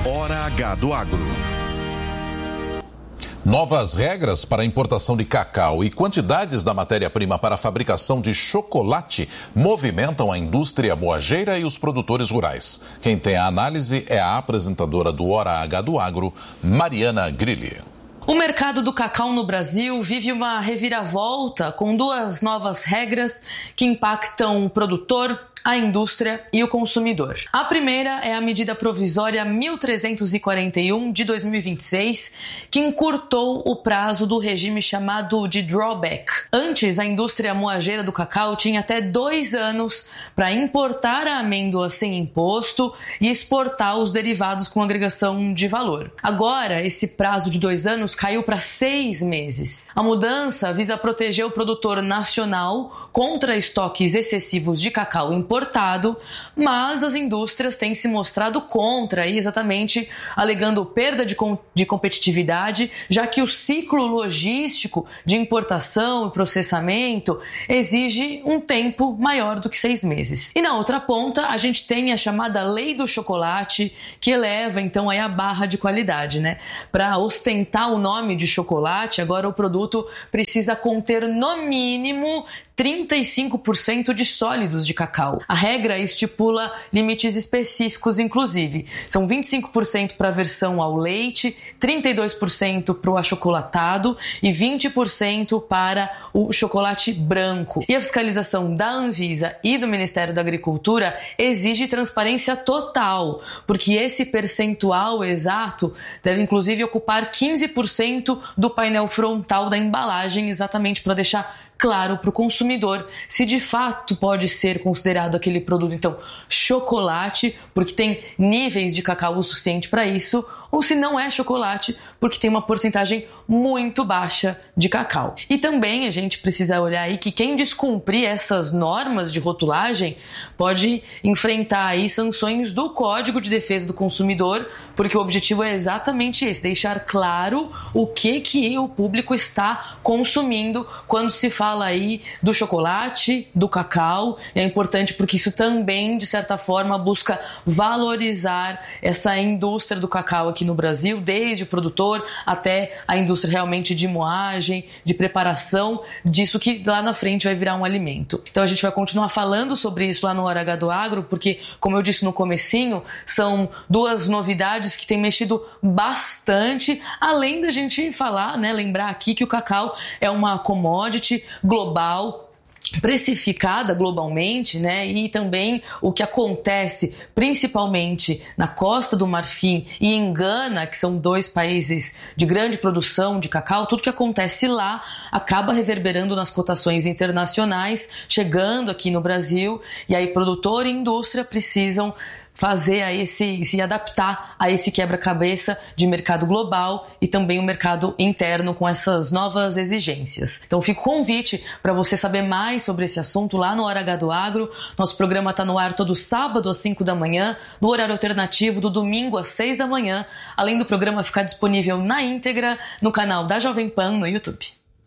Hora H do Agro. Novas regras para a importação de cacau e quantidades da matéria-prima para a fabricação de chocolate movimentam a indústria moageira e os produtores rurais. Quem tem a análise é a apresentadora do Hora H do Agro, Mariana Grilli. O mercado do cacau no Brasil vive uma reviravolta com duas novas regras que impactam o produtor, a indústria e o consumidor. A primeira é a medida provisória 1341 de 2026, que encurtou o prazo do regime chamado de drawback. Antes, a indústria moageira do cacau tinha até 2 anos para importar a amêndoa sem imposto e exportar os derivados com agregação de valor. Agora, esse prazo de 2 anos caiu para 6 meses. A mudança visa proteger o produtor nacional contra estoques excessivos de cacau importado, mas as indústrias têm se mostrado contra, exatamente alegando perda de competitividade, já que o ciclo logístico de importação e processamento exige um tempo maior do que 6 meses. E na outra ponta, a gente tem a chamada Lei do Chocolate, que eleva então aí a barra de qualidade, né? Para ostentar o nome de chocolate, agora o produto precisa conter no mínimo 35% de sólidos de cacau. A regra estipula limites específicos, inclusive. São 25% para a versão ao leite, 32% para o achocolatado e 20% para o chocolate branco. E a fiscalização da Anvisa e do Ministério da Agricultura exige transparência total, porque esse percentual exato deve, inclusive, ocupar 15% do painel frontal da embalagem, exatamente para deixar claro para o consumidor se de fato pode ser considerado aquele produto, então, chocolate, porque tem níveis de cacau o suficiente para isso, ou se não é chocolate, porque tem uma porcentagem muito baixa de cacau. E também a gente precisa olhar aí que quem descumprir essas normas de rotulagem pode enfrentar aí sanções do Código de Defesa do Consumidor, porque o objetivo é exatamente esse, deixar claro o que o público está consumindo quando se fala aí do chocolate, do cacau. É importante porque isso também, de certa forma, busca valorizar essa indústria do cacau aqui no Brasil, desde o produtor até a indústria realmente de moagem, de preparação disso que lá na frente vai virar um alimento. Então a gente vai continuar falando sobre isso lá no Hora H do Agro, porque, como eu disse no comecinho, são duas novidades que têm mexido bastante, além da gente falar, né, lembrar aqui que o cacau é uma commodity global, precificada globalmente, né? E também o que acontece principalmente na Costa do Marfim e em Gana, que são 2 países de grande produção de cacau, tudo que acontece lá acaba reverberando nas cotações internacionais, chegando aqui no Brasil, e aí produtor e indústria precisam fazer aí se adaptar a esse quebra-cabeça de mercado global e também o mercado interno com essas novas exigências. Então fica o convite para você saber mais sobre esse assunto lá no Hora H do Agro. Nosso programa está no ar todo sábado às 5 da manhã, no horário alternativo do domingo às 6 da manhã, além do programa ficar disponível na íntegra no canal da Jovem Pan no YouTube.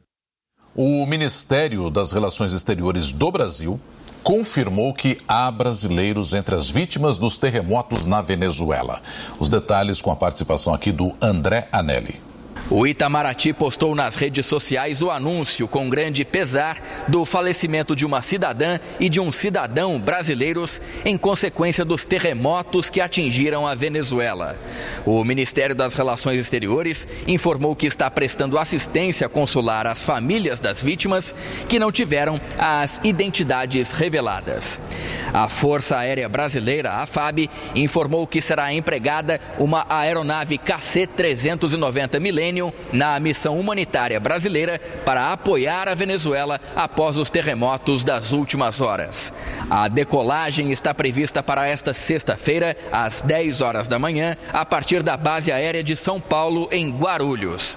O Ministério das Relações Exteriores do Brasil confirmou que há brasileiros entre as vítimas dos terremotos na Venezuela. Os detalhes com a participação aqui do André Anelli. O Itamaraty postou nas redes sociais o anúncio com grande pesar do falecimento de uma cidadã e de um cidadão brasileiros em consequência dos terremotos que atingiram a Venezuela. O Ministério das Relações Exteriores informou que está prestando assistência consular às famílias das vítimas que não tiveram as identidades reveladas. A Força Aérea Brasileira, a FAB, informou que será empregada uma aeronave KC-390 Millennium na missão humanitária brasileira para apoiar a Venezuela após os terremotos das últimas horas. A decolagem está prevista para esta sexta-feira, às 10 horas da manhã, a partir da base aérea de São Paulo, em Guarulhos.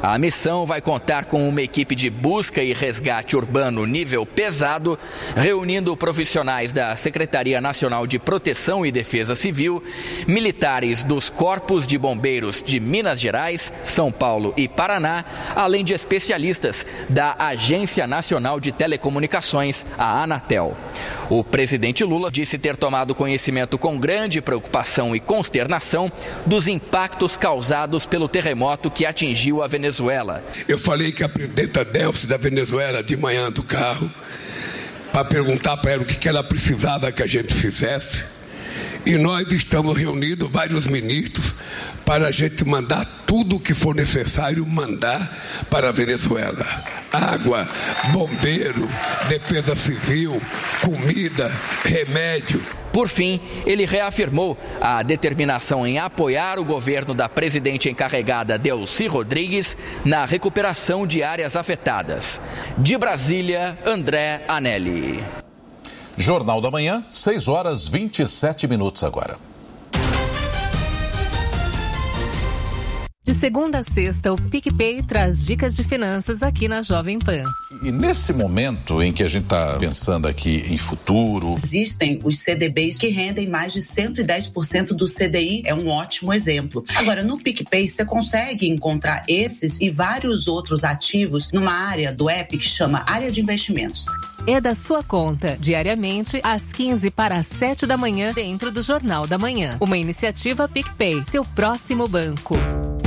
A missão vai contar com uma equipe de busca e resgate urbano nível pesado, reunindo profissionais da Secretaria Nacional de Proteção e Defesa Civil, militares dos Corpos de Bombeiros de Minas Gerais, São Paulo e Paraná, além de especialistas da Agência Nacional de Telecomunicações, a Anatel. O presidente Lula disse ter tomado conhecimento com grande preocupação e consternação dos impactos causados pelo terremoto que atingiu a Venezuela. Eu falei que a presidenta Delcy da Venezuela de manhã do carro para perguntar para ela o que ela precisava que a gente fizesse. E nós estamos reunidos, vários ministros, para a gente mandar tudo o que for necessário mandar para a Venezuela. Água, bombeiro, defesa civil, comida, remédio. Por fim, ele reafirmou a determinação em apoiar o governo da presidente encarregada Delcy Rodrigues na recuperação de áreas afetadas. De Brasília, André Anelli. Jornal da Manhã, 6h27 agora. De segunda a sexta, o PicPay traz dicas de finanças aqui na Jovem Pan. E nesse momento em que a gente está pensando aqui em futuro... Existem os CDBs que rendem mais de 110% do CDI, é um ótimo exemplo. Agora, no PicPay, você consegue encontrar esses e vários outros ativos numa área do app que chama Área de Investimentos. É da sua conta, diariamente, às 15 para as 7 da manhã, dentro do Jornal da Manhã. Uma iniciativa PicPay, seu próximo banco.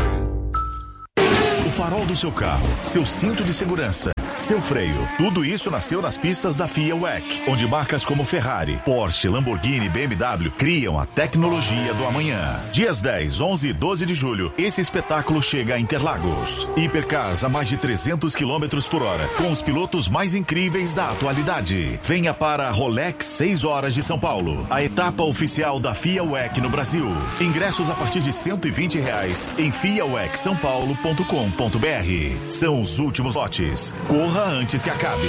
O farol do seu carro, seu cinto de segurança, seu freio. Tudo isso nasceu nas pistas da FIA WEC, onde marcas como Ferrari, Porsche, Lamborghini e BMW criam a tecnologia do amanhã. Dias 10, 11 e 12 de julho, esse espetáculo chega a Interlagos. Hipercars a mais de 300 km por hora, com os pilotos mais incríveis da atualidade. Venha para a Rolex 6 horas de São Paulo, a etapa oficial da FIA WEC no Brasil. Ingressos a partir de R$120 em fiawecsaopaulo.com.br. São os últimos lotes. Corra antes que acabe.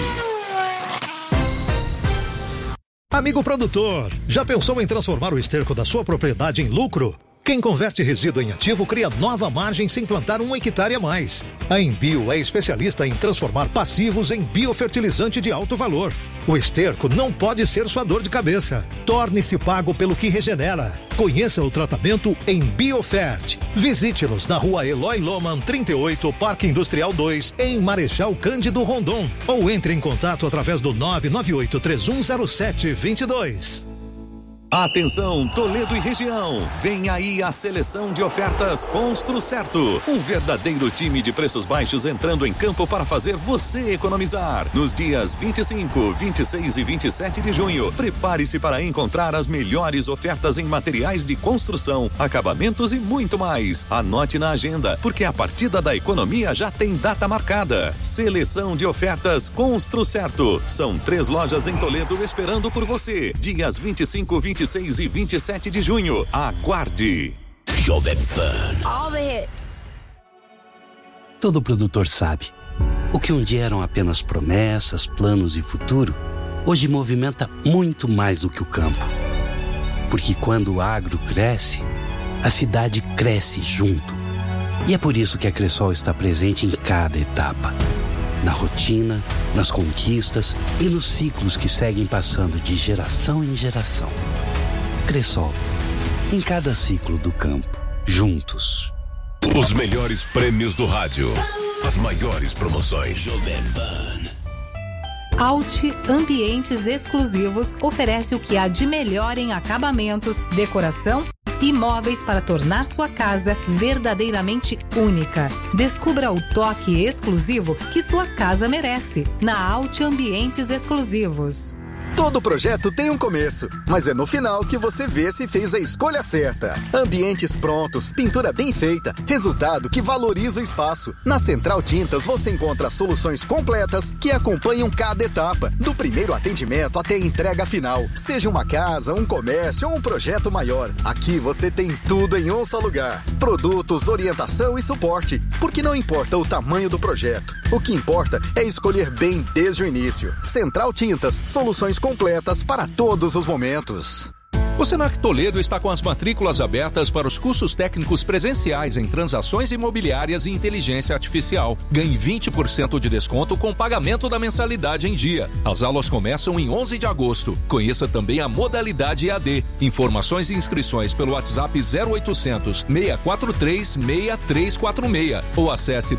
Amigo produtor, já pensou em transformar o esterco da sua propriedade em lucro? Quem converte resíduo em ativo cria nova margem sem plantar 1 hectare a mais. A Embio é especialista em transformar passivos em biofertilizante de alto valor. O esterco não pode ser sua dor de cabeça. Torne-se pago pelo que regenera. Conheça o tratamento em Biofert. Visite-nos na rua Eloy Loman 38, Parque Industrial 2, em Marechal Cândido Rondon. Ou entre em contato através do 998-3107-22. Atenção, Toledo e região. Vem aí a seleção de ofertas Construcerto. Um verdadeiro time de preços baixos entrando em campo para fazer você economizar. Nos dias 25, 26 e 27 de junho, prepare-se para encontrar as melhores ofertas em materiais de construção, acabamentos e muito mais. Anote na agenda, porque a partida da economia já tem data marcada. Seleção de ofertas Construcerto. São 3 lojas em Toledo esperando por você. Dias 25, 26 e 27 de junho. Aguarde. Jovem Pan. All the hits. Todo produtor sabe. O que um dia eram apenas promessas, planos e futuro, hoje movimenta muito mais do que o campo. Porque quando o agro cresce, a cidade cresce junto. E é por isso que a Cressol está presente em cada etapa. Na rotina, nas conquistas e nos ciclos que seguem passando de geração em geração. Cressol, em cada ciclo do campo, juntos. Os melhores prêmios do rádio, as maiores promoções. Jovem Pan. Alt Ambientes Exclusivos oferece o que há de melhor em acabamentos, decoração e móveis para tornar sua casa verdadeiramente única. Descubra o toque exclusivo que sua casa merece na Alt Ambientes Exclusivos. Todo projeto tem um começo, mas é no final que você vê se fez a escolha certa. Ambientes prontos, pintura bem feita, resultado que valoriza o espaço. Na Central Tintas você encontra soluções completas que acompanham cada etapa, do primeiro atendimento até a entrega final. Seja uma casa, um comércio ou um projeto maior, aqui você tem tudo em um só lugar. Produtos, orientação e suporte, porque não importa o tamanho do projeto. O que importa é escolher bem desde o início. Central Tintas, soluções completas para todos os momentos. O Senac Toledo está com as matrículas abertas para os cursos técnicos presenciais em transações imobiliárias e inteligência artificial. Ganhe 20% de desconto com pagamento da mensalidade em dia. As aulas começam em 11 de agosto. Conheça também a modalidade EAD. Informações e inscrições pelo WhatsApp 0800 643 6346 ou acesse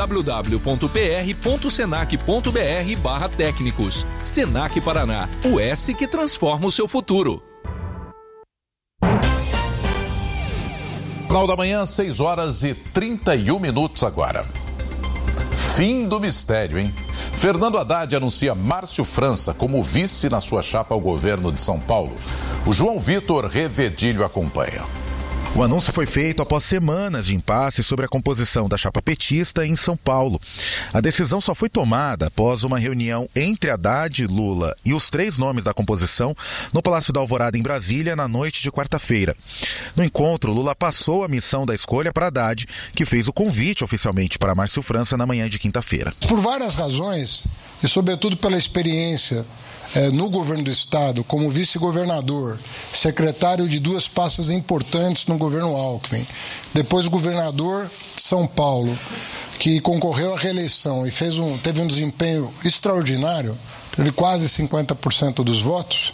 www.pr.senac.br/técnicos. Senac Paraná, o S que transforma o seu futuro. Jornal da Manhã, 6h31 agora. Fim do mistério, hein? Fernando Haddad anuncia Márcio França como vice na sua chapa ao governo de São Paulo. O João Vitor Revedilho acompanha. O anúncio foi feito após semanas de impasse sobre a composição da chapa petista em São Paulo. A decisão só foi tomada após uma reunião entre Haddad, Lula e os 3 nomes da composição no Palácio da Alvorada, em Brasília, na noite de quarta-feira. No encontro, Lula passou a missão da escolha para Haddad, que fez o convite oficialmente para Márcio França na manhã de quinta-feira. Por várias razões, e sobretudo pela experiência no governo do estado, como vice-governador, secretário de 2 pastas importantes no governo Alckmin, depois governador de São Paulo, que concorreu à reeleição e teve um desempenho extraordinário, teve quase 50% dos votos.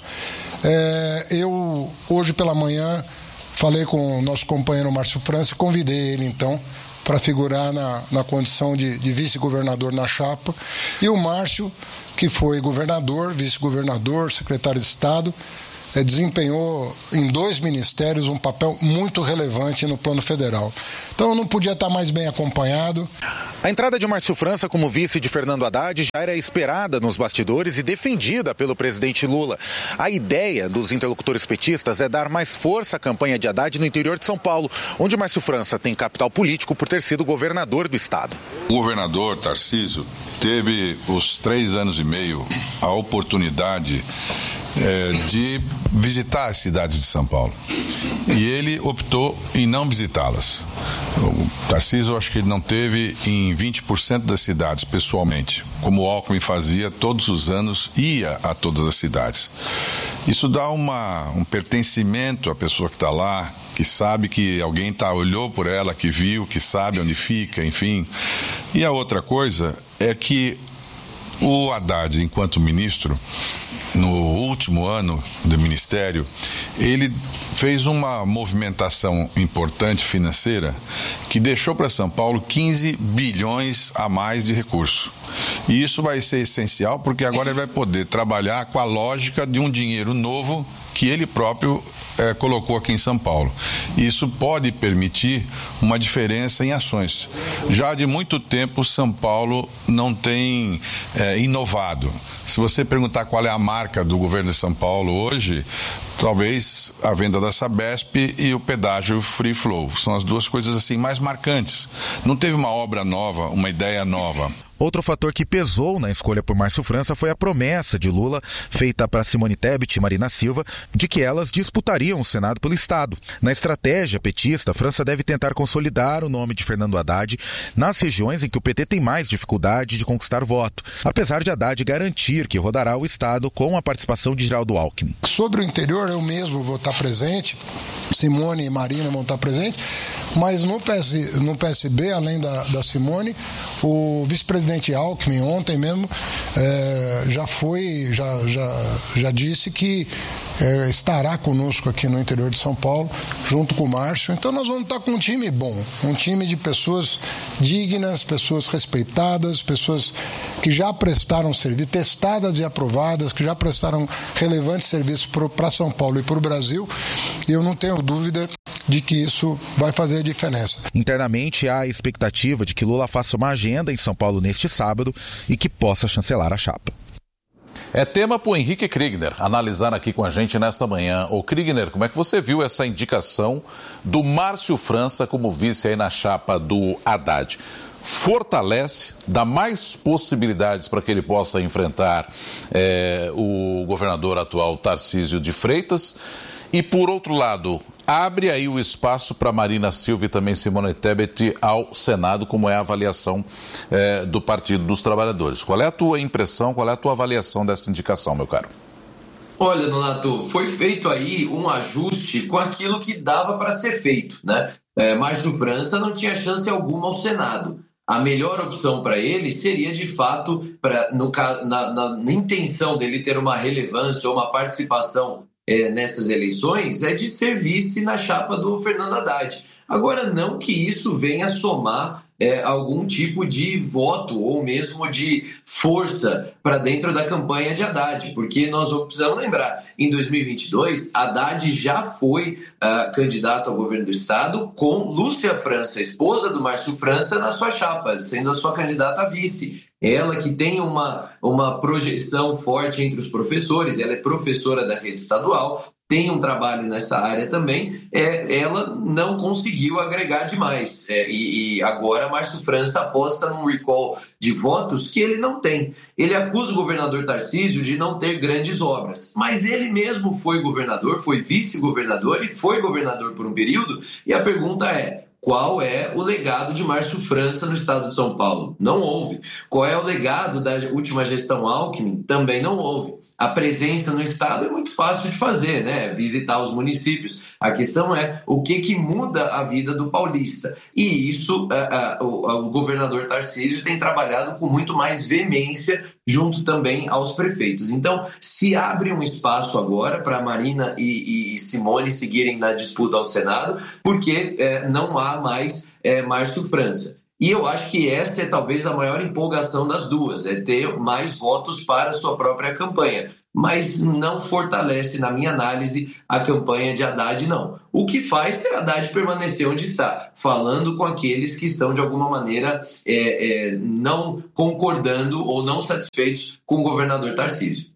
Eu, hoje pela manhã, falei com o nosso companheiro Márcio França e convidei ele, então, para figurar na condição de vice-governador na chapa. E o Márcio, que foi governador, vice-governador, secretário de Estado, desempenhou em 2 ministérios um papel muito relevante no plano federal. Então eu não podia estar mais bem acompanhado. A entrada de Márcio França como vice de Fernando Haddad já era esperada nos bastidores e defendida pelo presidente Lula. A ideia dos interlocutores petistas é dar mais força à campanha de Haddad no interior de São Paulo, onde Márcio França tem capital político por ter sido governador do estado. O governador Tarcísio teve os 3 anos e meio a oportunidade de visitar as cidades de São Paulo. E ele optou em não visitá-las. O Tarcísio, acho que ele não teve em 20% das cidades, pessoalmente. Como o Alckmin fazia todos os anos, ia a todas as cidades. Isso dá um pertencimento à pessoa que está lá, que sabe que alguém olhou por ela, que viu, que sabe onde fica, enfim. E a outra coisa é que o Haddad, enquanto ministro, no último ano do ministério, ele fez uma movimentação importante financeira que deixou para São Paulo 15 bilhões a mais de recursos. E isso vai ser essencial porque agora ele vai poder trabalhar com a lógica de um dinheiro novo que ele próprio colocou aqui em São Paulo. Isso pode permitir uma diferença em ações. Já de muito tempo, São Paulo não tem inovado. Se você perguntar qual é a marca do governo de São Paulo hoje, talvez a venda da Sabesp e o pedágio Free Flow. São as 2 coisas assim mais marcantes. Não teve uma obra nova, uma ideia nova. Outro fator que pesou na escolha por Márcio França foi a promessa de Lula, feita para Simone Tebet e Marina Silva, de que elas disputariam o Senado pelo Estado. Na estratégia petista, França deve tentar consolidar o nome de Fernando Haddad nas regiões em que o PT tem mais dificuldade de conquistar voto, apesar de Haddad garantir que rodará o Estado com a participação de Geraldo Alckmin. Sobre o interior, eu mesmo vou estar presente, Simone e Marina vão estar presentes, mas no PSB, além da Simone, o vice-presidente Alckmin ontem mesmo já disse que estará conosco aqui no interior de São Paulo, junto com o Márcio. Então nós vamos estar com um time bom, um time de pessoas dignas, pessoas respeitadas, pessoas que já prestaram serviço, testadas e aprovadas, que já prestaram relevantes serviços para São Paulo e para o Brasil, e eu não tenho dúvida de que isso vai fazer a diferença. Internamente, há a expectativa de que Lula faça uma agenda em São Paulo neste sábado e que possa chancelar a chapa. É tema para o Henrique Kriegner analisar aqui com a gente nesta manhã. Ô Kriegner, como é que você viu essa indicação do Márcio França como vice aí na chapa do Haddad? Fortalece, dá mais possibilidades para que ele possa enfrentar o governador atual Tarcísio de Freitas e, por outro lado, abre aí o espaço para Marina Silva e também Simone Tebet ao Senado, como é a avaliação do Partido dos Trabalhadores. Qual é a tua impressão, qual é a tua avaliação dessa indicação, meu caro? Olha, Nonato, foi feito aí um ajuste com aquilo que dava para ser feito, né? Márcio França não tinha chance alguma ao Senado. A melhor opção para ele seria, de fato, na intenção dele ter uma relevância ou uma participação nessas eleições, é de ser vice na chapa do Fernando Haddad. Agora, não que isso venha somar algum tipo de voto ou mesmo de força para dentro da campanha de Haddad, porque nós precisamos lembrar, em 2022, Haddad já foi candidato ao governo do estado com Lúcia França, esposa do Márcio França, na sua chapa, sendo a sua candidata a vice. Ela que tem uma projeção forte entre os professores, ela é professora da rede estadual, tem um trabalho nessa área também, ela não conseguiu agregar demais. E agora Márcio França aposta num recall de votos que ele não tem. Ele acusa o governador Tarcísio de não ter grandes obras, mas ele mesmo foi governador, foi vice-governador e foi governador por um período, e a pergunta é: qual é o legado de Márcio França no estado de São Paulo? Não houve. Qual é o legado da última gestão Alckmin? Também não houve. A presença no estado é muito fácil de fazer, né? Visitar os municípios. A questão é o que muda a vida do paulista. E isso o governador Tarcísio tem trabalhado com muito mais veemência junto também aos prefeitos. Então, se abre um espaço agora para Marina e Simone seguirem na disputa ao Senado, porque não há mais Márcio França. E eu acho que essa é talvez a maior empolgação das duas, é ter mais votos para a sua própria campanha. Mas não fortalece, na minha análise, a campanha de Haddad, não. O que faz é Haddad permanecer onde está, falando com aqueles que estão, de alguma maneira, não concordando ou não satisfeitos com o governador Tarcísio.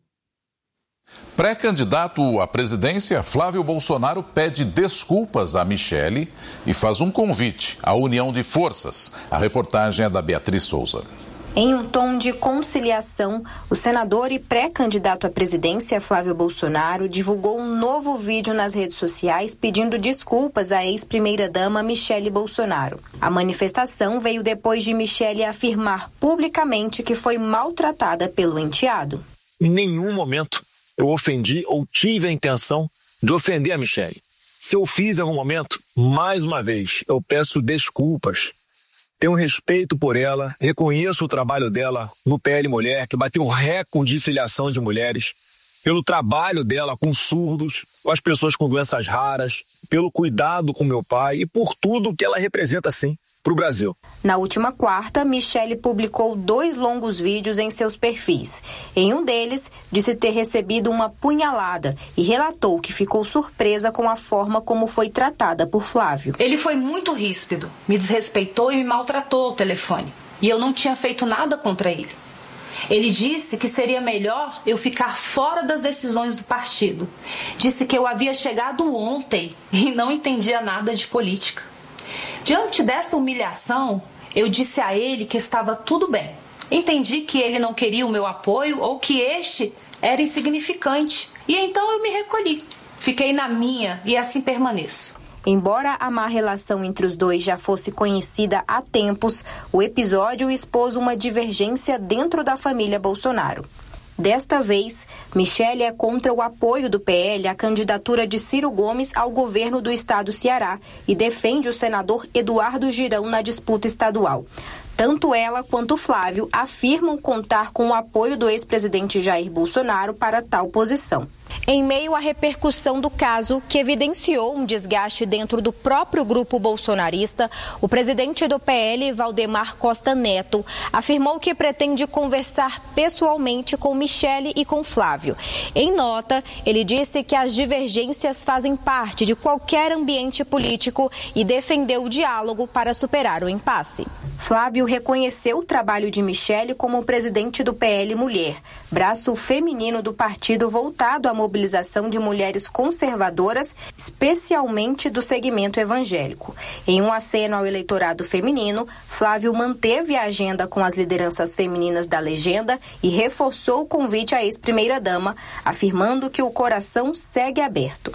Pré-candidato à presidência, Flávio Bolsonaro pede desculpas a Michele e faz um convite à união de forças. A reportagem é da Beatriz Souza. Em um tom de conciliação, o senador e pré-candidato à presidência, Flávio Bolsonaro, divulgou um novo vídeo nas redes sociais pedindo desculpas à ex-primeira-dama Michele Bolsonaro. A manifestação veio depois de Michele afirmar publicamente que foi maltratada pelo enteado. Em nenhum momento eu ofendi ou tive a intenção de ofender a Michele. Se eu fiz em algum momento, mais uma vez, eu peço desculpas. Tenho respeito por ela, reconheço o trabalho dela no PL Mulher, que bateu um recorde de filiação de mulheres, pelo trabalho dela com surdos, com as pessoas com doenças raras, pelo cuidado com meu pai e por tudo que ela representa, sim, para o Brasil. Na última quarta, Michele publicou 2 longos vídeos em seus perfis. Em um deles, disse ter recebido uma punhalada e relatou que ficou surpresa com a forma como foi tratada por Flávio. Ele foi muito ríspido, me desrespeitou e me maltratou ao telefone. E eu não tinha feito nada contra ele. Ele disse que seria melhor eu ficar fora das decisões do partido. Disse que eu havia chegado ontem e não entendia nada de política. Diante dessa humilhação, eu disse a ele que estava tudo bem. Entendi que ele não queria o meu apoio ou que este era insignificante. E então eu me recolhi. Fiquei na minha e assim permaneço. Embora a má relação entre os dois já fosse conhecida há tempos, o episódio expôs uma divergência dentro da família Bolsonaro. Desta vez, Michele é contra o apoio do PL à candidatura de Ciro Gomes ao governo do estado Ceará e defende o senador Eduardo Girão na disputa estadual. Tanto ela quanto Flávio afirmam contar com o apoio do ex-presidente Jair Bolsonaro para tal posição. Em meio à repercussão do caso, que evidenciou um desgaste dentro do próprio grupo bolsonarista, o presidente do PL, Valdemar Costa Neto, afirmou que pretende conversar pessoalmente com Michele e com Flávio. Em nota, ele disse que as divergências fazem parte de qualquer ambiente político e defendeu o diálogo para superar o impasse. Flávio reconheceu o trabalho de Michele como presidente do PL Mulher, braço feminino do partido voltado à mobilização de mulheres conservadoras, especialmente do segmento evangélico. Em um aceno ao eleitorado feminino, Flávio manteve a agenda com as lideranças femininas da legenda e reforçou o convite à ex-primeira-dama, afirmando que o coração segue aberto.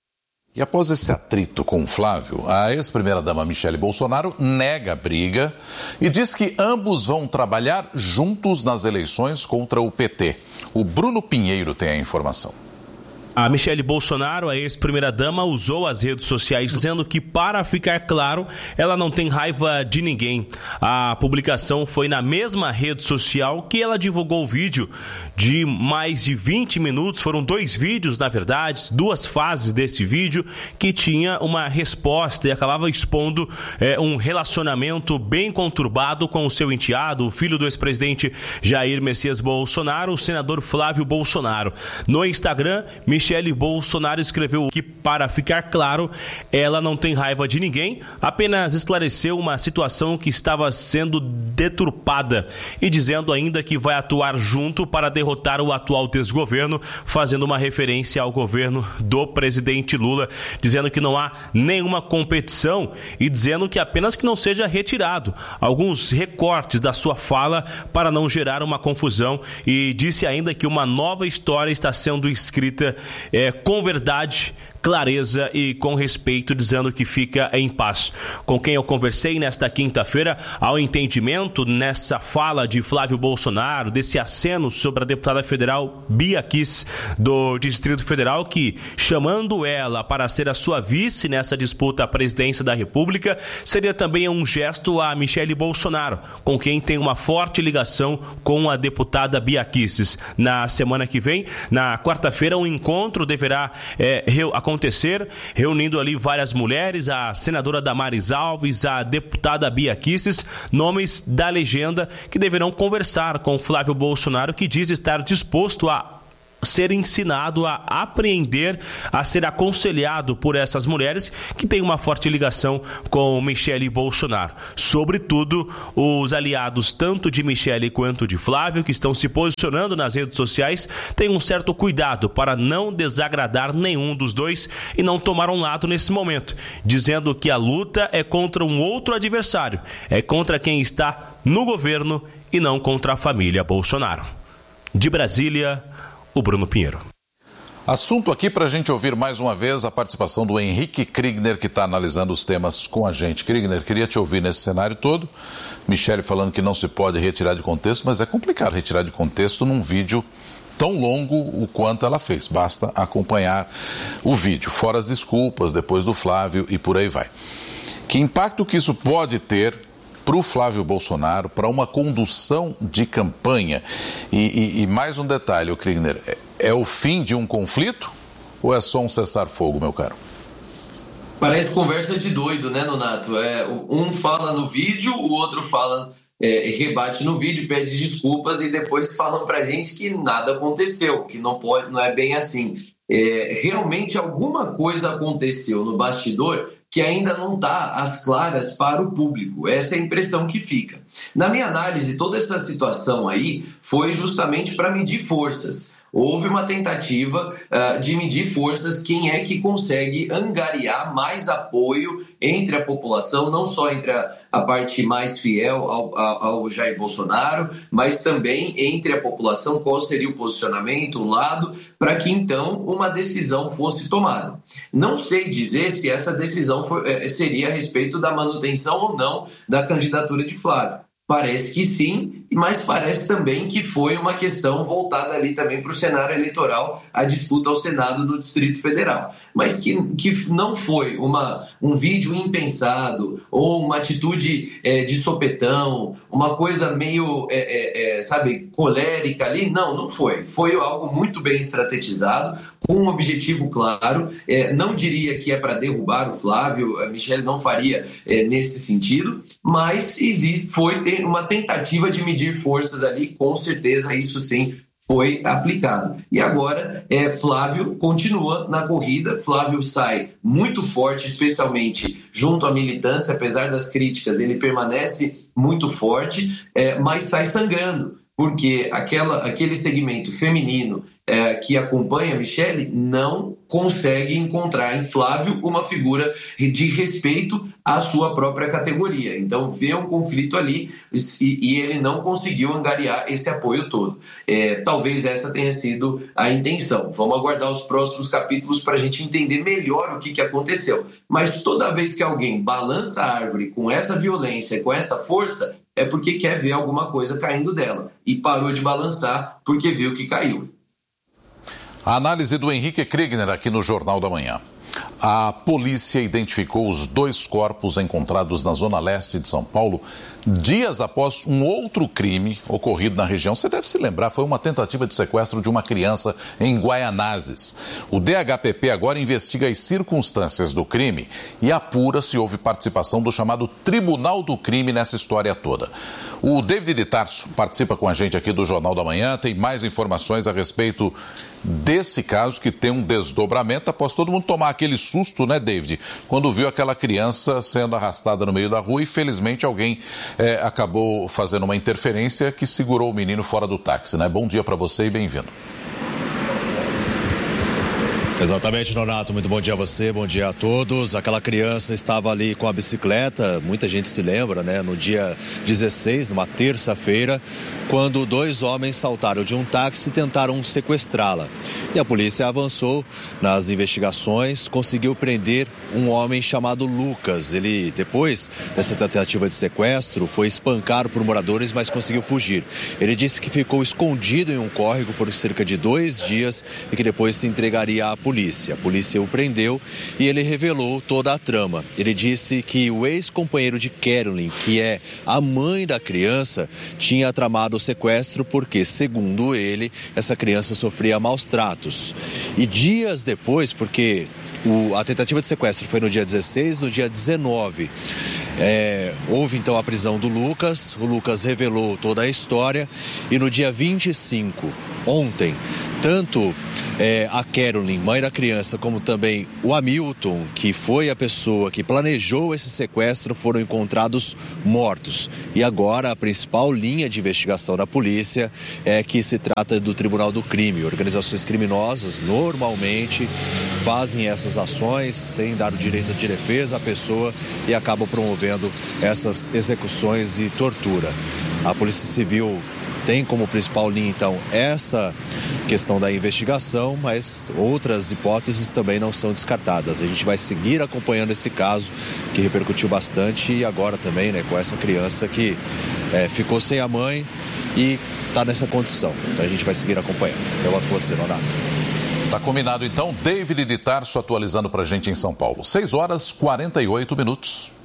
E após esse atrito com Flávio, a ex-primeira-dama Michele Bolsonaro nega a briga e diz que ambos vão trabalhar juntos nas eleições contra o PT. O Bruno Pinheiro tem a informação. A Michele Bolsonaro, a ex-primeira-dama, usou as redes sociais dizendo que, para ficar claro, ela não tem raiva de ninguém. A publicação foi na mesma rede social que ela divulgou o vídeo de mais de 20 minutos. Foram 2 vídeos, na verdade, 2 fases desse vídeo, que tinha uma resposta e acabava expondo um relacionamento bem conturbado com o seu enteado, o filho do ex-presidente Jair Messias Bolsonaro, o senador Flávio Bolsonaro. No Instagram, Michele Bolsonaro escreveu que, para ficar claro, ela não tem raiva de ninguém, apenas esclareceu uma situação que estava sendo deturpada e dizendo ainda que vai atuar junto para derrotar o atual desgoverno, fazendo uma referência ao governo do presidente Lula, dizendo que não há nenhuma competição e dizendo que apenas que não seja retirado alguns recortes da sua fala para não gerar uma confusão, e disse ainda que uma nova história está sendo escrita com verdade, clareza e com respeito, dizendo que fica em paz. Com quem eu conversei nesta quinta-feira, ao entendimento nessa fala de Flávio Bolsonaro, desse aceno sobre a deputada federal Bia Kicis, do Distrito Federal, que, chamando ela para ser a sua vice nessa disputa à presidência da República, seria também um gesto a Michele Bolsonaro, com quem tem uma forte ligação com a deputada Bia Kicis. Na semana que vem, na quarta-feira, um encontro deverá acontecer, reunindo ali várias mulheres, a senadora Damares Alves, a deputada Bia Kicis, nomes da legenda que deverão conversar com Flávio Bolsonaro, que diz estar disposto a ser ensinado a apreender, a ser aconselhado por essas mulheres que têm uma forte ligação com Michele Bolsonaro. Sobretudo, os aliados tanto de Michele quanto de Flávio, que estão se posicionando nas redes sociais, têm um certo cuidado para não desagradar nenhum dos dois e não tomar um lado nesse momento, dizendo que a luta é contra um outro adversário, é contra quem está no governo e não contra a família Bolsonaro. De Brasília, o Bruno Pinheiro. Assunto aqui para a gente ouvir mais uma vez a participação do Henrique Kriegner, que está analisando os temas com a gente. Kriegner, queria te ouvir nesse cenário todo. Michele falando que não se pode retirar de contexto, mas é complicado retirar de contexto num vídeo tão longo o quanto ela fez. Basta acompanhar o vídeo, fora as desculpas, depois do Flávio e por aí vai. Que impacto que isso pode ter para o Flávio Bolsonaro, para uma condução de campanha? E mais um detalhe, Kriegner, é o fim de um conflito ou é só um cessar-fogo, meu caro? Parece conversa de doido, né, Nonato? Um fala no vídeo, o outro fala, rebate no vídeo, pede desculpas e depois falam pra gente que nada aconteceu, que não é bem assim. Realmente alguma coisa aconteceu no bastidor que ainda não está às claras para o público. Essa é a impressão que fica. Na minha análise, toda essa situação aí foi justamente para medir forças. Houve uma tentativa de medir forças, quem é que consegue angariar mais apoio entre a população, não só entre a parte mais fiel ao Jair Bolsonaro, mas também entre a população, qual seria o posicionamento, o lado, para que então uma decisão fosse tomada. Não sei dizer se essa decisão seria a respeito da manutenção ou não da candidatura de Flávio. Parece que sim, mas parece também que foi uma questão voltada ali também para o cenário eleitoral, a disputa ao Senado no Distrito Federal. Mas que não foi um vídeo impensado ou uma atitude de sopetão, uma coisa meio, colérica ali. Não foi. Foi algo muito bem estrategizado, com um objetivo claro. Não diria que é para derrubar o Flávio, a Michele não faria nesse sentido, mas foi ter uma tentativa de medir forças ali, com certeza isso sim foi aplicado. E agora Flávio continua na corrida, Flávio sai muito forte, especialmente junto à militância, apesar das críticas, ele permanece muito forte, mas sai sangrando, porque aquele segmento feminino que acompanha a Michele não consegue encontrar em Flávio uma figura de respeito à sua própria categoria. Então vê um conflito ali e ele não conseguiu angariar esse apoio todo. Talvez essa tenha sido a intenção. Vamos aguardar os próximos capítulos para a gente entender melhor o que aconteceu. Mas toda vez que alguém balança a árvore com essa violência, com essa força, é porque quer ver alguma coisa caindo dela. E parou de balançar porque viu que caiu. A análise do Henrique Kriegner aqui no Jornal da Manhã. A polícia identificou os 2 corpos encontrados na zona leste de São Paulo dias após um outro crime ocorrido na região. Você deve se lembrar, foi uma tentativa de sequestro de uma criança em Guaianazes. O DHPP agora investiga as circunstâncias do crime e apura se houve participação do chamado Tribunal do Crime nessa história toda. O David de Tarso participa com a gente aqui do Jornal da Manhã, tem mais informações a respeito desse caso que tem um desdobramento após todo mundo tomar aquele susto, né, David? Quando viu aquela criança sendo arrastada no meio da rua e felizmente alguém acabou fazendo uma interferência que segurou o menino fora do táxi, né? Bom dia para você e bem-vindo. Exatamente, Nonato. Muito bom dia a você, bom dia a todos. Aquela criança estava ali com a bicicleta, muita gente se lembra, né? No dia 16, numa terça-feira, quando 2 homens saltaram de um táxi e tentaram sequestrá-la. E a polícia avançou nas investigações, conseguiu prender um homem chamado Lucas. Ele, depois dessa tentativa de sequestro, foi espancado por moradores, mas conseguiu fugir. Ele disse que ficou escondido em um córrego por cerca de 2 dias e que depois se entregaria à polícia. A polícia o prendeu e ele revelou toda a trama. Ele disse que o ex-companheiro de Carolyn, que é a mãe da criança, tinha tramado o sequestro porque, segundo ele, essa criança sofria maus tratos. E dias depois, porque a tentativa de sequestro foi no dia 16, no dia 19... houve então a prisão do Lucas. O Lucas revelou toda a história e no dia 25, ontem, tanto a Carolyn, mãe da criança, como também o Hamilton, que foi a pessoa que planejou esse sequestro, foram encontrados mortos. E agora a principal linha de investigação da polícia é que se trata do Tribunal do Crime. Organizações criminosas normalmente fazem essas ações sem dar o direito de defesa à pessoa e acabam promovendo essas execuções e tortura. A Polícia Civil tem como principal linha, então, essa questão da investigação, mas outras hipóteses também não são descartadas. A gente vai seguir acompanhando esse caso, que repercutiu bastante, e agora também, né, com essa criança que ficou sem a mãe e está nessa condição. Então a gente vai seguir acompanhando. Eu volto com você, Nonato. Tá combinado, então. David de Tarso atualizando pra gente em São Paulo. 6h48.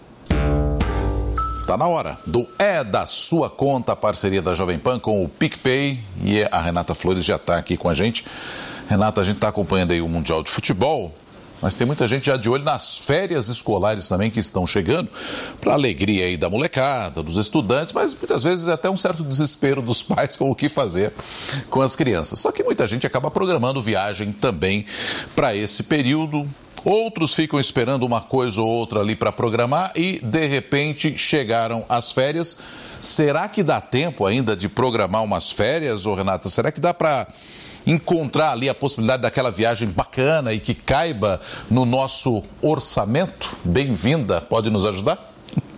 Tá na hora do É da Sua Conta, a parceria da Jovem Pan com o PicPay, e a Renata Flores já está aqui com a gente. Renata, a gente está acompanhando aí o Mundial de Futebol, mas tem muita gente já de olho nas férias escolares também que estão chegando, para alegria aí da molecada, dos estudantes, mas muitas vezes até um certo desespero dos pais com o que fazer com as crianças. Só que muita gente acaba programando viagem também para esse período. Outros ficam esperando uma coisa ou outra ali para programar e, de repente, chegaram as férias. Será que dá tempo ainda de programar umas férias, ô Renata? Será que dá para encontrar ali a possibilidade daquela viagem bacana e que caiba no nosso orçamento? Bem-vinda, pode nos ajudar?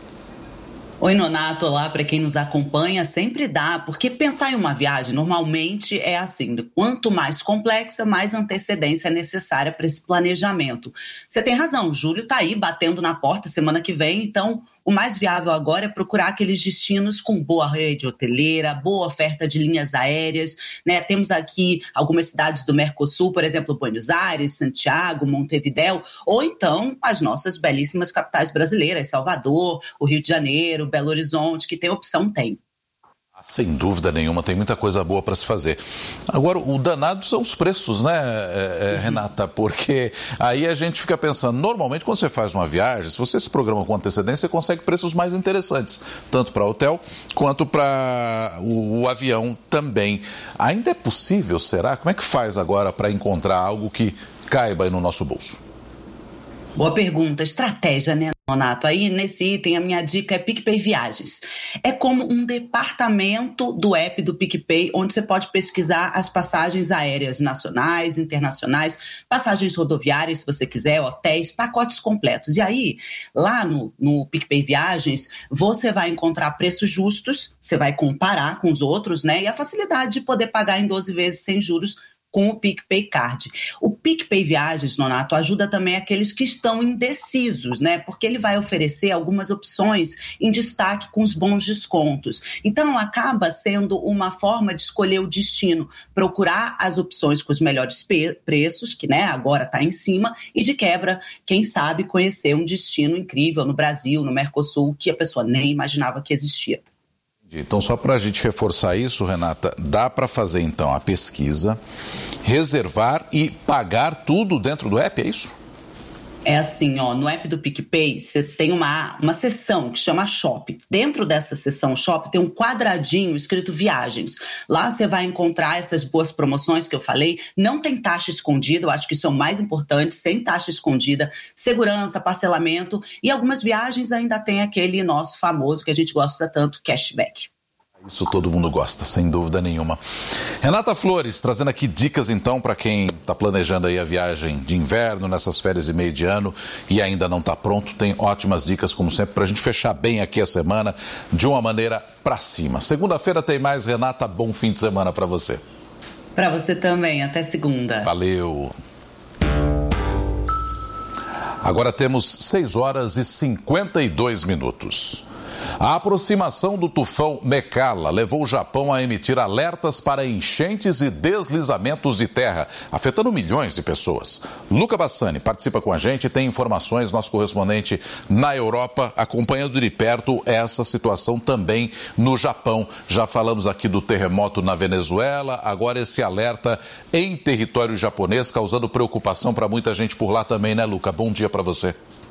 Oi, Nonato, olá, para quem nos acompanha, sempre dá, porque pensar em uma viagem normalmente é assim, quanto mais complexa, mais antecedência é necessária para esse planejamento. Você tem razão, Júlio está aí batendo na porta semana que vem, então o mais viável agora é procurar aqueles destinos com boa rede hoteleira, boa oferta de linhas aéreas, né? Temos aqui algumas cidades do Mercosul, por exemplo, Buenos Aires, Santiago, Montevidéu, ou então as nossas belíssimas capitais brasileiras, Salvador, o Rio de Janeiro, Belo Horizonte, que tem opção, tem. Sem dúvida nenhuma, tem muita coisa boa para se fazer. Agora, o danado são os preços, né, Renata? Porque aí a gente fica pensando, normalmente quando você faz uma viagem, se você se programa com antecedência, você consegue preços mais interessantes, tanto para hotel quanto para o avião também. Ainda é possível, será? Como é que faz agora para encontrar algo que caiba aí no nosso bolso? Boa pergunta, estratégia, né, Nonato? Aí nesse item a minha dica é PicPay Viagens. É como um departamento do app do PicPay, onde você pode pesquisar as passagens aéreas nacionais, internacionais, passagens rodoviárias, se você quiser, hotéis, pacotes completos. E aí, lá no PicPay Viagens, você vai encontrar preços justos, você vai comparar com os outros, né? E a facilidade de poder pagar em 12 vezes sem juros com o PicPay Card. O PicPay Viagens, Nonato, ajuda também aqueles que estão indecisos, né? Porque ele vai oferecer algumas opções em destaque com os bons descontos. Então, acaba sendo uma forma de escolher o destino, procurar as opções com os melhores preços, que, né, agora está em cima, e de quebra, quem sabe, conhecer um destino incrível no Brasil, no Mercosul, que a pessoa nem imaginava que existia. Então, só para a gente reforçar isso, Renata, dá para fazer então a pesquisa, reservar e pagar tudo dentro do app, é isso? É assim, ó, no app do PicPay, você tem uma seção que chama Shop. Dentro dessa seção Shop tem um quadradinho escrito Viagens. Lá você vai encontrar essas boas promoções que eu falei. Não tem taxa escondida, eu acho que isso é o mais importante, sem taxa escondida, segurança, parcelamento, e algumas viagens ainda tem aquele nosso famoso que a gente gosta tanto, cashback. Isso todo mundo gosta, sem dúvida nenhuma. Renata Flores, trazendo aqui dicas então para quem está planejando aí a viagem de inverno, nessas férias e meio de ano e ainda não está pronto. Tem ótimas dicas, como sempre, para a gente fechar bem aqui a semana de uma maneira para cima. Segunda-feira tem mais, Renata, bom fim de semana para você. Para você também, até segunda. Valeu. Agora temos 6h52. A aproximação do tufão Mekala levou o Japão a emitir alertas para enchentes e deslizamentos de terra, afetando milhões de pessoas. Luca Bassani participa com a gente e tem informações, nosso correspondente na Europa, acompanhando de perto essa situação também no Japão. Já falamos aqui do terremoto na Venezuela, agora esse alerta em território japonês, causando preocupação para muita gente por lá também, né, Luca? Bom dia para você.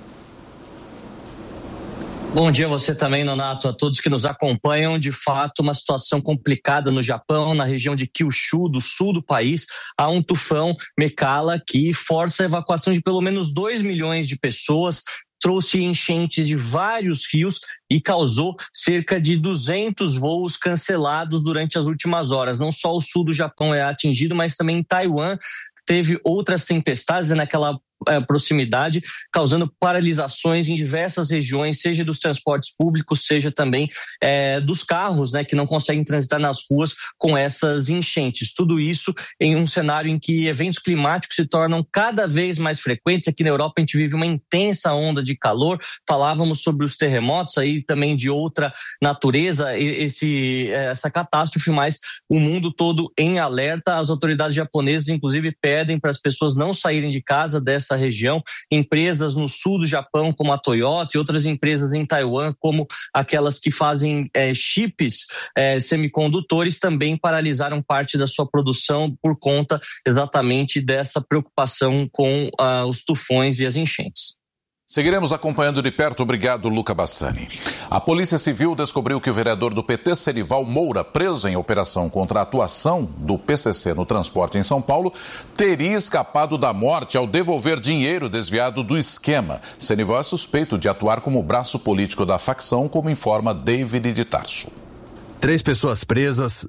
Bom dia a você também, Nonato, a todos que nos acompanham. De fato, uma situação complicada no Japão, na região de Kyushu, do sul do país. Há um tufão Mekala que força a evacuação de pelo menos 2 milhões de pessoas, trouxe enchentes de vários rios e causou cerca de 200 voos cancelados durante as últimas horas. Não só o sul do Japão é atingido, mas também Taiwan teve outras tempestades naquela proximidade, causando paralisações em diversas regiões, seja dos transportes públicos, seja também dos carros, né, que não conseguem transitar nas ruas com essas enchentes. Tudo isso em um cenário em que eventos climáticos se tornam cada vez mais frequentes. Aqui na Europa a gente vive uma intensa onda de calor. Falávamos sobre os terremotos aí também de outra natureza, essa catástrofe, mas o mundo todo em alerta. As autoridades japonesas inclusive pedem para as pessoas não saírem de casa dessa região. Empresas no sul do Japão, como a Toyota, e outras empresas em Taiwan, como aquelas que fazem chips semicondutores, também paralisaram parte da sua produção por conta exatamente dessa preocupação com os tufões e as enchentes. Seguiremos acompanhando de perto. Obrigado, Luca Bassani. A Polícia Civil descobriu que o vereador do PT, Senival Moura, preso em operação contra a atuação do PCC no transporte em São Paulo, teria escapado da morte ao devolver dinheiro desviado do esquema. Senival é suspeito de atuar como braço político da facção, como informa David de Tarso. 3 pessoas presas,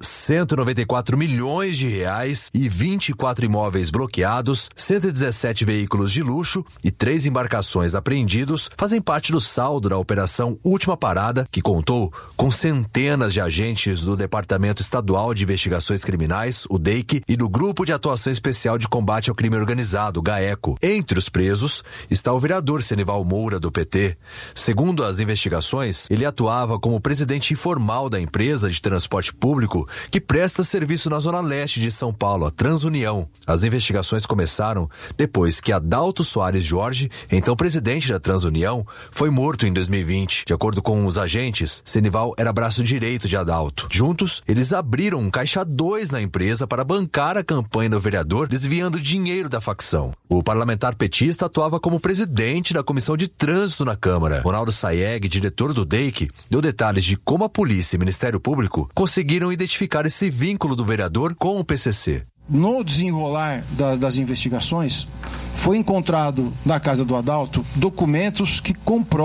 194 milhões de reais e 24 imóveis bloqueados, 117 veículos de luxo e 3 embarcações apreendidos fazem parte do saldo da Operação Última Parada, que contou com centenas de agentes do Departamento Estadual de Investigações Criminais, o DEIC, e do Grupo de Atuação Especial de Combate ao Crime Organizado, GAECO. Entre os presos está o vereador Senival Moura, do PT. Segundo as investigações, ele atuava como presidente informal da empresa de transporte público que presta serviço na zona leste de São Paulo, a Transunião. As investigações começaram depois que Adalto Soares Jorge, então presidente da Transunião, foi morto em 2020. De acordo com os agentes, Senival era braço direito de Adalto. Juntos, eles abriram um caixa 2 na empresa para bancar a campanha do vereador, desviando dinheiro da facção. O parlamentar petista atuava como presidente da Comissão de Trânsito na Câmara. Ronaldo Sayeg, diretor do DEIC, deu detalhes de como a polícia e o Ministério Público conseguiram identificar esse vínculo do vereador com o PCC. No desenrolar das investigações, foi encontrado na casa do Adalto documentos que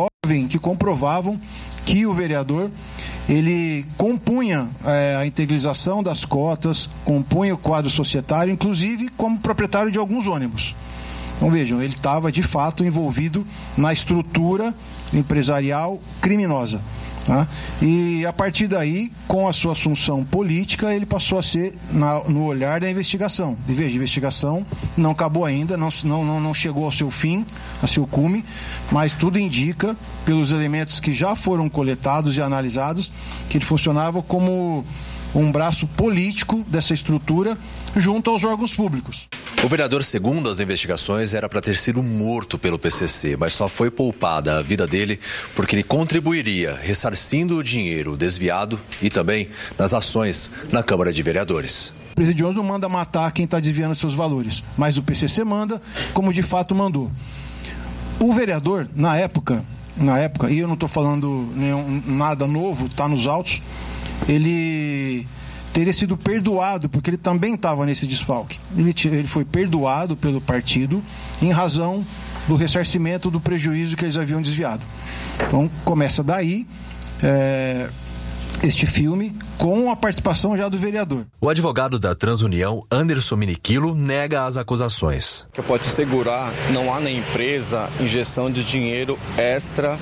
comprovavam que o vereador ele compunha a integralização das cotas, compunha o quadro societário, inclusive como proprietário de alguns ônibus. Então vejam, ele estava de fato envolvido na estrutura empresarial criminosa. Tá? E a partir daí, com a sua assunção política, ele passou a ser no olhar da investigação. De vez de investigação, não acabou ainda, não chegou ao seu fim, ao seu cume, mas tudo indica, pelos elementos que já foram coletados e analisados, que ele funcionava como um braço político dessa estrutura junto aos órgãos públicos. O vereador, segundo as investigações, era para ter sido morto pelo PCC, mas só foi poupada a vida dele porque ele contribuiria ressarcindo o dinheiro desviado e também nas ações na Câmara de Vereadores. O presidioso não manda matar quem está desviando seus valores, mas o PCC manda, como de fato mandou. O vereador, na época, e eu não estou falando nada novo, está nos autos, ele teria sido perdoado, porque ele também estava nesse desfalque. Ele foi perdoado pelo partido em razão do ressarcimento do prejuízo que eles haviam desviado. Então, começa daí este filme, com a participação já do vereador. O advogado da Transunião, Anderson Miniquilo, nega as acusações. Eu posso assegurar, não há na empresa injeção de dinheiro extra,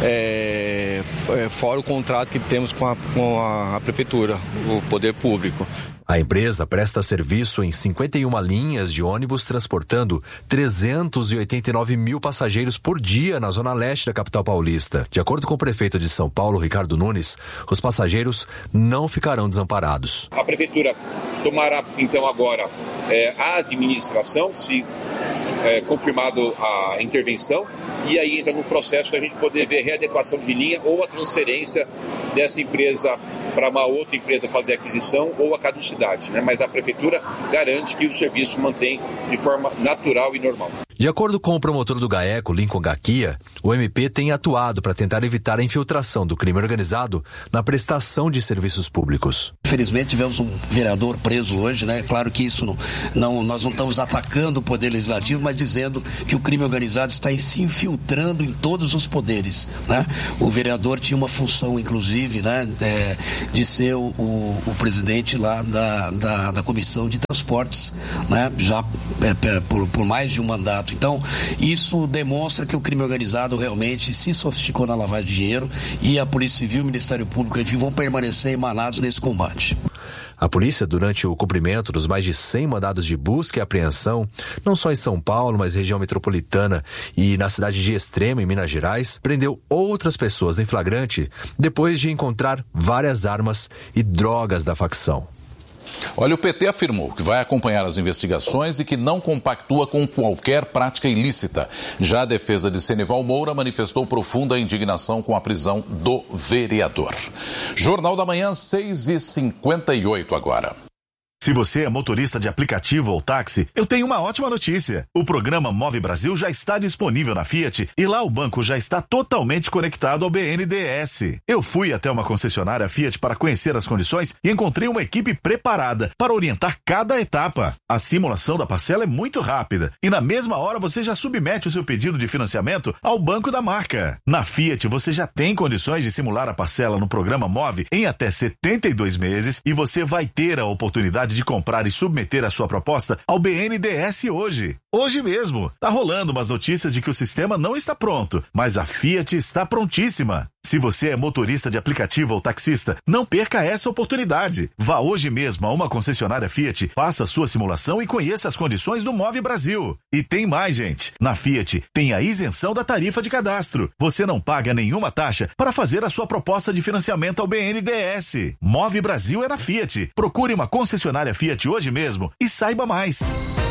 fora o contrato que temos com a prefeitura, o poder público. A empresa presta serviço em 51 linhas de ônibus, transportando 389 mil passageiros por dia na zona leste da capital paulista. De acordo com o prefeito de São Paulo, Ricardo Nunes, os passageiros não ficarão desamparados. A prefeitura tomará, então, agora a administração, se confirmado a intervenção, e aí entra no processo da gente poder ver readequação de linha ou a transferência dessa empresa para uma outra empresa fazer aquisição ou a caducidade, né? Mas a prefeitura garante que o serviço mantém de forma natural e normal. De acordo com o promotor do GAECO, Lincoln Gaquia, o MP tem atuado para tentar evitar a infiltração do crime organizado na prestação de serviços públicos. Infelizmente tivemos um vereador preso hoje, né? Claro que isso nós não estamos atacando o poder legislativo, mas dizendo que o crime organizado está se infiltrando em todos os poderes, né? O vereador tinha uma função, inclusive, né? De ser o presidente lá da Comissão de Transportes, né? Já por mais de um mandato. Então, isso demonstra que o crime organizado realmente se sofisticou na lavagem de dinheiro e a Polícia Civil e o Ministério Público, enfim, vão permanecer emanados nesse combate. A polícia, durante o cumprimento dos mais de 100 mandados de busca e apreensão, não só em São Paulo, mas região metropolitana e na cidade de Extrema, em Minas Gerais, prendeu outras pessoas em flagrante depois de encontrar várias armas e drogas da facção. Olha, o PT afirmou que vai acompanhar as investigações e que não compactua com qualquer prática ilícita. Já a defesa de Senival Moura manifestou profunda indignação com a prisão do vereador. Jornal da Manhã, 6h58 agora. Se você é motorista de aplicativo ou táxi, eu tenho uma ótima notícia. O programa Move Brasil já está disponível na Fiat e lá o banco já está totalmente conectado ao BNDES. Eu fui até uma concessionária Fiat para conhecer as condições e encontrei uma equipe preparada para orientar cada etapa. A simulação da parcela é muito rápida e na mesma hora você já submete o seu pedido de financiamento ao banco da marca. Na Fiat você já tem condições de simular a parcela no programa Move em até 72 meses e você vai ter a oportunidade de comprar e submeter a sua proposta ao BNDES hoje. Hoje mesmo. Tá rolando umas notícias de que o sistema não está pronto, mas a Fiat está prontíssima. Se você é motorista de aplicativo ou taxista, não perca essa oportunidade. Vá hoje mesmo a uma concessionária Fiat, faça a sua simulação e conheça as condições do Move Brasil. E tem mais, gente. Na Fiat tem a isenção da tarifa de cadastro. Você não paga nenhuma taxa para fazer a sua proposta de financiamento ao BNDES. Move Brasil é na Fiat. Procure uma concessionária Fiat hoje mesmo e saiba mais.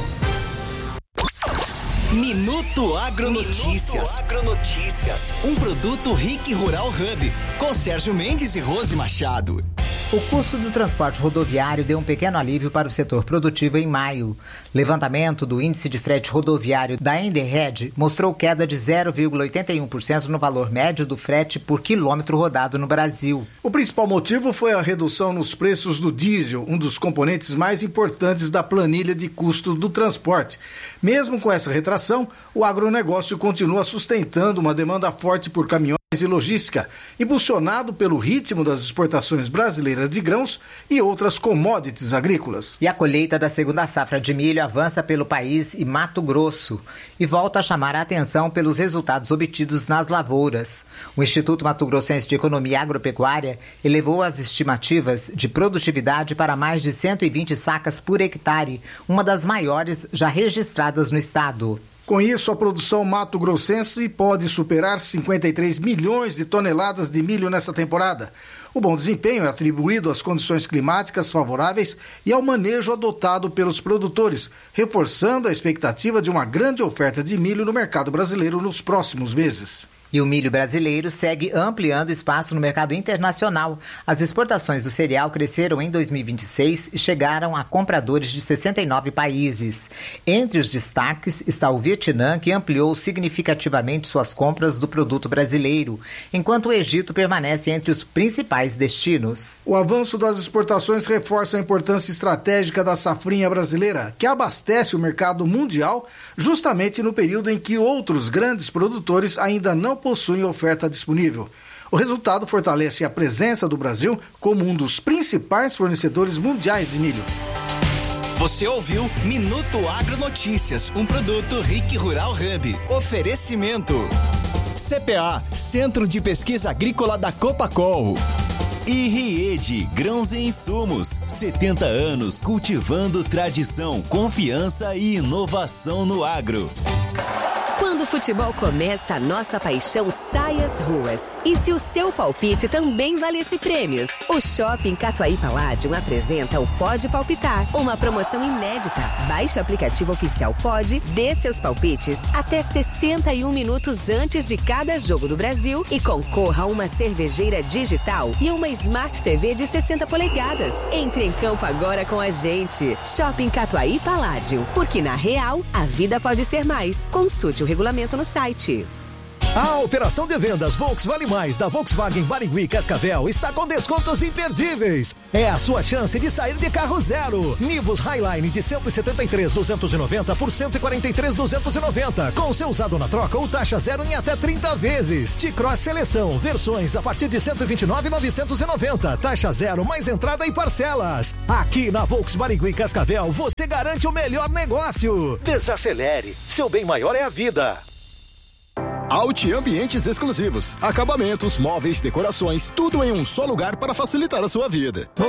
Minuto Agronotícias. Um produto RIC Rural Hub, com Sérgio Mendes e Rose Machado. O custo do transporte rodoviário deu um pequeno alívio para o setor produtivo em maio. Levantamento do índice de frete rodoviário da Enderred mostrou queda de 0,81% no valor médio do frete por quilômetro rodado no Brasil. O principal motivo foi a redução nos preços do diesel, um dos componentes mais importantes da planilha de custo do transporte. Mesmo com essa retração, o agronegócio continua sustentando uma demanda forte por caminhões e logística, impulsionado pelo ritmo das exportações brasileiras de grãos e outras commodities agrícolas. E a colheita da segunda safra de milho avança pelo país e Mato Grosso e volta a chamar a atenção pelos resultados obtidos nas lavouras. O Instituto Mato Grossense de Economia Agropecuária elevou as estimativas de produtividade para mais de 120 sacas por hectare, uma das maiores já registradas no estado. Com isso, a produção mato-grossense pode superar 53 milhões de toneladas de milho nessa temporada. O bom desempenho é atribuído às condições climáticas favoráveis e ao manejo adotado pelos produtores, reforçando a expectativa de uma grande oferta de milho no mercado brasileiro nos próximos meses. E o milho brasileiro segue ampliando espaço no mercado internacional. As exportações do cereal cresceram em 2026 e chegaram a compradores de 69 países. Entre os destaques está o Vietnã, que ampliou significativamente suas compras do produto brasileiro, enquanto o Egito permanece entre os principais destinos. O avanço das exportações reforça a importância estratégica da safrinha brasileira, que abastece o mercado mundial justamente no período em que outros grandes produtores ainda não possuem oferta disponível. O resultado fortalece a presença do Brasil como um dos principais fornecedores mundiais de milho. Você ouviu Minuto Agro Notícias, um produto RIC Rural Hub. Oferecimento CPA, Centro de Pesquisa Agrícola da Copacol. E Riede, grãos e insumos, 70 anos cultivando tradição, confiança e inovação no agro. Quando o futebol começa, a nossa paixão sai às ruas. E se o seu palpite também valesse prêmios? O Shopping Catuaí Palladium apresenta o Pode Palpitar, uma promoção inédita. Baixe o aplicativo oficial Pode, dê seus palpites até 61 minutos antes de cada jogo do Brasil e concorra a uma cervejeira digital e uma Smart TV de 60 polegadas. Entre em campo agora com a gente. Shopping Catuaí Palladium, porque na real, a vida pode ser mais. Consulte o regulamento no site. A operação de vendas Volks Vale Mais da Volkswagen Barigui Cascavel está com descontos imperdíveis. É a sua chance de sair de carro zero. Nivus Highline de 173.290 por 143.290. Com seu usado na troca ou taxa zero em até 30 vezes. T-Cross Seleção, versões a partir de 129.990. Taxa zero mais entrada e parcelas. Aqui na Volks Barigui Cascavel você garante o melhor negócio. Desacelere. Seu bem maior é a vida. Alt Ambientes Exclusivos. Acabamentos, móveis, decorações, tudo em um só lugar para facilitar a sua vida.